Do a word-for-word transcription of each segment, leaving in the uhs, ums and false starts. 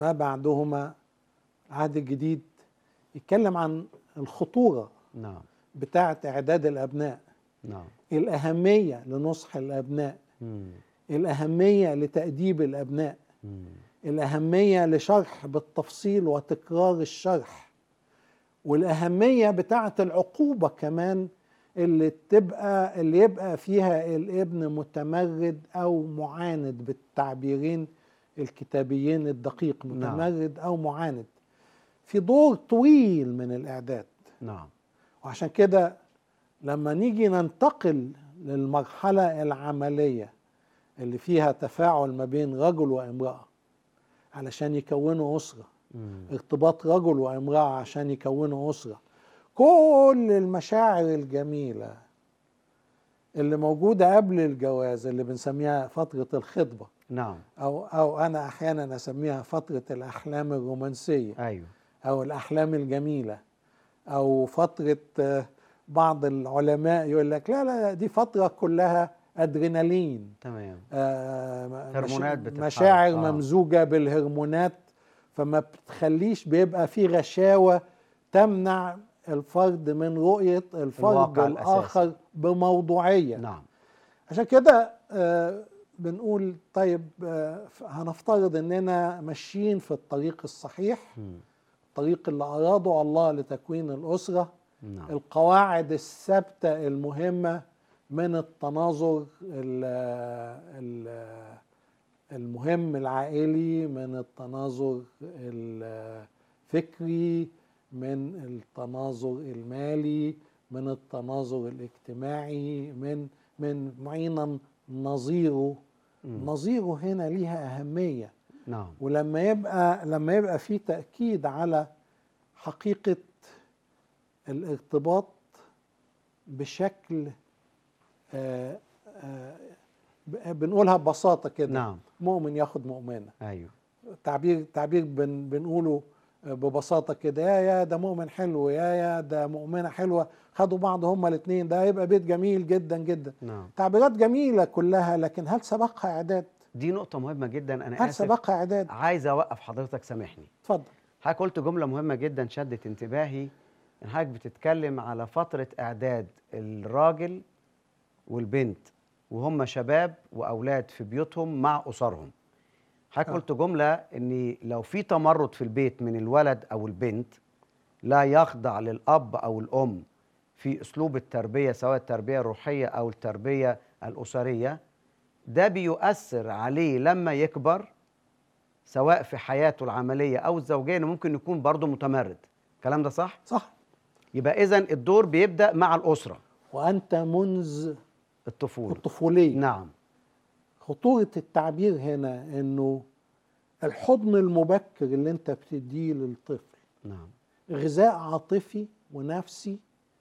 ما بعدهما العهد الجديد يتكلم عن الخطورة نعم بتاعة إعداد الأبناء، نعم الأهمية لنصح الأبناء، مم. الأهمية لتأديب الأبناء، مم. الأهمية لشرح بالتفصيل وتكرار الشرح، والأهمية بتاعة العقوبة كمان اللي تبقى اللي يبقى فيها الابن متمرد أو معاند بالتعبيرين الكتابيين الدقيق، متمرد أو معاند، في دور طويل من الإعداد. نعم. وعشان كده لما نيجي ننتقل للمرحلة العملية اللي فيها تفاعل ما بين رجل وامرأة علشان يكونوا أسرة، مم. ارتباط رجل وامرأة عشان يكونوا أسرة، كل المشاعر الجميلة اللي موجودة قبل الجواز اللي بنسميها فترة الخطبة، نعم. أو أو أنا أحيانا أسميها فترة الأحلام الرومانسية، أيوه. أو الأحلام الجميلة، أو فترة آه، بعض العلماء يقول لك لا لا دي فترة كلها أدرينالين، تمام. آه، مش- هرمونات بتتحرك. مشاعر آه. ممزوجة بالهرمونات، فما بتخليش بيبقى في غشاوة تمنع الفرد من رؤية الفرد الواقع الآخر الأساسي. بموضوعية. نعم. عشان كده آه، بنقول طيب آه، هنفترض اننا ماشيين في الطريق الصحيح، مم. الطريق اللي أراده الله لتكوين الأسرة، نعم. القواعد الثابتة المهمة من التناظر ال- ال- المهم العائلي، من التناظر الفكري، من التناظر المالي، من التناظر الاجتماعي، من من معينا نظيره. مم. نظيره هنا ليها أهمية. نعم. ولما يبقى لما يبقى في تأكيد على حقيقة الارتباط بشكل آه، آه، بنقولها ببساطة كده، نعم. مؤمن ياخد مؤمنة، أيوه. تعبير تعبير بن بنقوله ببساطة كده، يا يا ده مؤمن حلو، يا يا ده مؤمنة حلوة، خدوا بعض هما الاثنين، ده هيبقى بيت جميل جدا جدا. نعم. تعبيرات جميلة كلها، لكن هل سبقها إعداد؟ دي نقطة مهمة جدا. أنا هل آسف سبقها إعداد؟ عايز أوقف حضرتك، سامحني. اتفضل. حضرتك قلت جملة مهمة جدا شدت انتباهي، إن حضرتك بتتكلم على فترة إعداد الراجل والبنت وهم شباب وأولاد في بيوتهم مع أسرهم. حضرتك آه. قلت جملة إن لو في تمرد في البيت من الولد أو البنت لا يخضع للأب أو الأم في أسلوب التربية، سواء التربية الروحية أو التربية الأسرية، ده بيؤثر عليه لما يكبر، سواء في حياته العملية أو الزوجية، إنه ممكن يكون برضه متمرد. الكلام ده صح؟ صح. يبقى إذن الدور بيبدأ مع الأسرة، وأنت منذ الطفولة. الطفولية. نعم. خطورة التعبير هنا إنه الحضن المبكر اللي أنت بتديه للطفل نعم. غذاء عاطفي ونفسي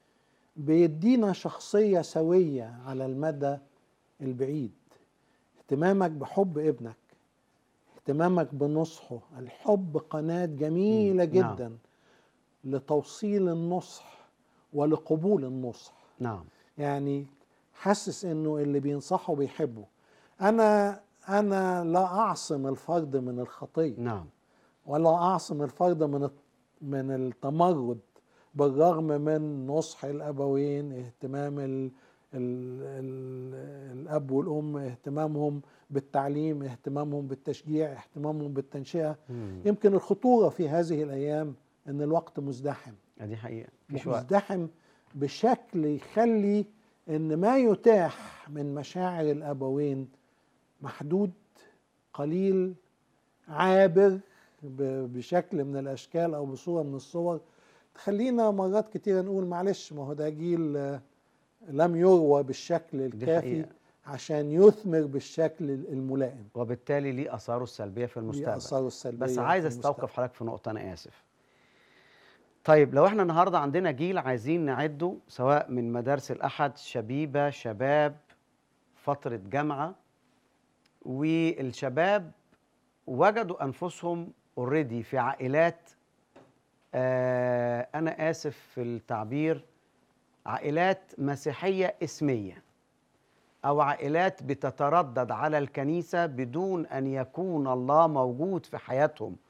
بيدينا شخصية سوية على المدى البعيد. اهتمامك بحب ابنك، اهتمامك بنصحه، الحب قناة جميلة مم. نعم. جدا لتوصيل النصح ولقبول النصح. نعم. يعني حاسس انه اللي بينصحه بيحبه. انا انا لا اعصم الفرد من الخطية، نعم. ولا اعصم الفرد من من التمرد، بالرغم من نصح الابوين، اهتمام ال ال ال الاب والام، اهتمامهم بالتعليم، اهتمامهم بالتشجيع، اهتمامهم بالتنشئة. مم. يمكن الخطورة في هذه الايام ان الوقت مزدحم، دي حقيقة، مفيش وقت. مزدحم بشكل يخلي ان ما يتاح من مشاعر الابوين محدود، قليل، عابر بشكل من الاشكال او بصوره من الصور، تخلينا مرات كتير نقول معلش، ما هو ده جيل لم يروى بالشكل الكافي عشان يثمر بالشكل الملائم، وبالتالي ليه اثاره السلبيه في ليه المستقبل. اثاره السلبيه. بس عايز استوقف حضرتك في نقطه، انا اسف. طيب لو احنا النهارده عندنا جيل عايزين نعده، سواء من مدارس الاحد، شبيبه، شباب، فتره جامعه، والشباب وجدوا انفسهم اوريدي في عائلات، آه انا اسف في التعبير، عائلات مسيحيه اسميه، او عائلات بتتردد على الكنيسه بدون ان يكون الله موجود في حياتهم